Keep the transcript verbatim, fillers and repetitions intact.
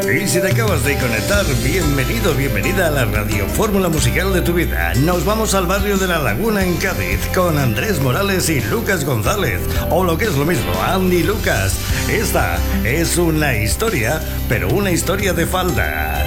Y si te acabas de conectar, bienvenido, bienvenida a la Radio Fórmula Musical de tu vida. Nos vamos al barrio de La Laguna en Cádiz con Andrés Morales y Lucas González, o lo que es lo mismo, Andy Lucas. Esta es una historia, pero una historia de faldas.